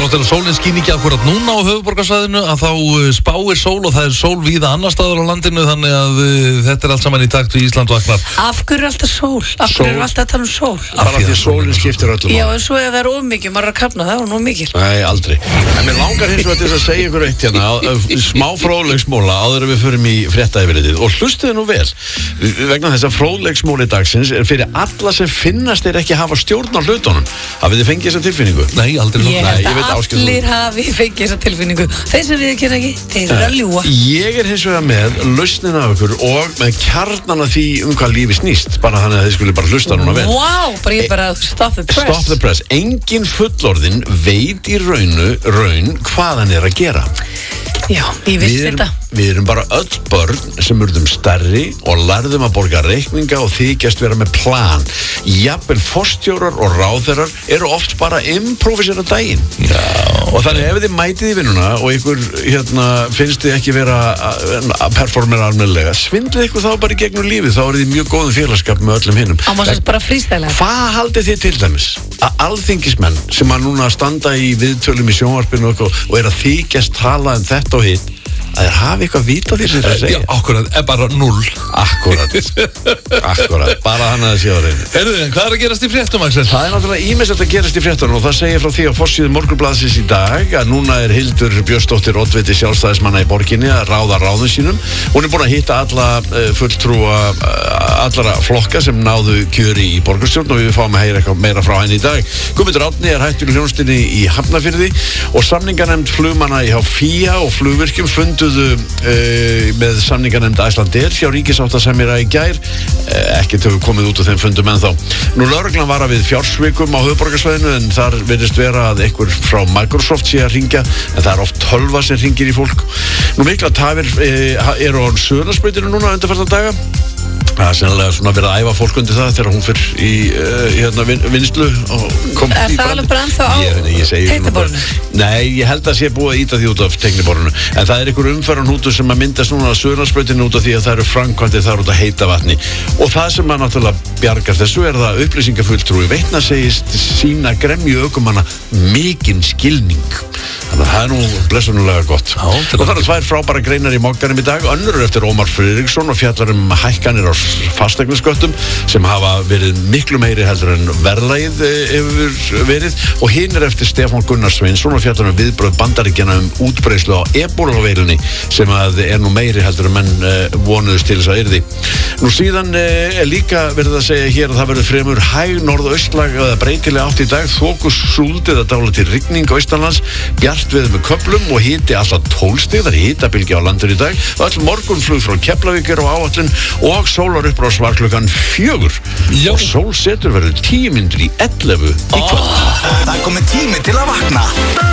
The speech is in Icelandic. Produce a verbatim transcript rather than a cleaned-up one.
þrátt er að sólinn skín ekki akkurat núna á höfuðborgarsvæðinu að þá spáir sól og það er sól víða annar staðar á landinu þannig að uh, þetta er allt saman í takt við Ísland vaknar. Af hverju er alltaf sól? Af hverju er alltaf að tala um sól? Bara því að sólinn skiptir öllum. Já, en svo ef það er of mikið, maður er að kafna, það er nú mikið. Nei, aldrei. En mér langar hins vegar til að segja ykkur eitt hérna, smá fróðleiksmóla áður en við förum í fréttayfirlitið og hlustuðu nú vel. Vegna þess að fróðleiksmóli dagsins er fyrir alla sem finnast þeir ekki hafa stjórn á hlutunum. Hafið þið fengið þessa tilfinningu? Nei, aldrei. Ég held að allir hafi fengið þessa tilfinningu. Þeir sem við kynna ekki, þeir eru að ljúga. Ég er hins vegar með lausnina af ykkur og með kjarnan af því um hvað lífi snýst. Bara þannig að þið skulle bara hlusta núna vel. Wow, bara ég bara stop the press. Stop the press. Engin fullorðin veit í raunu, raun hvað hann er að gera. Já, ég vissi Við erum, þetta. við erum bara öll börn sem urðum stærri og lærðum að borga reikninga og þykjast vera með plan. Jafnvel forstjórar og ráðherrar eru oft bara improvisera daginn. Já. Og þannig ef þið mætið í vinnuna og ykkur hérna, finnst þið ekki vera að performera almennilega, svindlið ykkur þá bara í gegnum lífið, þá eru þið mjög góðum félagskap með öllum hinnum. Á maður bara frístælega. Hvað haldið þið til dæmis að alþingismenn sem að núna standa í viðtölum í sjónvarpinu og, og er að þykjast tala um þetta og hitt, að þeir hafi eitthvað vita því sem þeir segja? Já, akkurat, er bara null. Akkurat, akkurat, bara hann að það sé á reynu. Herðu, en hvað er að gerast í fréttum, Axel? Það er náttúrulega ýmislegt að gerast í fréttunum og það segir frá því á forsíðu Morgunblaðsins í dag að núna er Hildur Björnsdóttir oddviti sjálfstæðismanna í borginni að ráða ráðum sínum. Hún er búin að hitta alla uh, fulltrúa uh, allara flokka sem náðu kjöri í borgarstjórn og við fáum að heyra eitthvað meira frá henni í dag. Guðmundur Árni er hættur í hljónstinni í Hafnarfirði og samninganefnd flugmanna hjá Fía og flugvirkjum funduðu uh, með samninganefnd Icelandair hjá ríkisáttasemjara í gær. Uh, ekkert hefur komið út af þeim fundum ennþá. Nú lögreglan vara við fjársvikum á höfuðborgarsvæðinu en þar virðist vera að einhver frá Microsoft sé að ringja en það er oft tölva sem ringir í fólk. Nú mikla tafir uh, eru á Suðurlandsbrautinni núna undanfarna daga. Það er sennilega svona verið að æfa fólk undir það þegar hún fyrir í uh, hérna, vin, vinslu og kom Er í það alveg bara ennþá á teikniborðinu? Nei, ég held að sé búið að íta því út af teikniborðinu en það er einhver umferðarhnútur sem að myndast núna á Suðurlandsbrautinni út af því að það eru framkvæmdir þar út að heita vatni og það sem að náttúrulega bjargar þessu er það upplýsingafulltrúi Veitna segist sína gremju ökumanna mikinn skilning. Þannig að það er nú blessunulega gott. Já, og það eru tvær frábæra greinar í Mogganum í dag. Önnur er eftir Ómar Friðriksson og fjallar um hækkanir á fasteignarsköttum sem hafa verið miklu meiri heldur en verðlagið hefur verið og hinn er eftir Stefán Gunnar Sveinsson og fjallar um viðbrögð Bandaríkjanna um útbreiðslu á ebóluveirunni sem að er nú meiri heldur en menn vonuðust til þess að yrði. Nú síðan er líka verið að segja hér að það verður fremur hæg norðaustlag eða breytilega átt í dag, þokusúld eða dálítil rigning austanlands, bjart veður með köflum og hiti alltaf tólf stig, það er hitabylgja á landinu í dag og öll morgunflug frá Keflavík er á áætlun og sólar uppbrás var klukkan fjögur Já. Og sólsetur verður tíu mínútur í ellefu í kvöld. Það er komið tími til að vakna.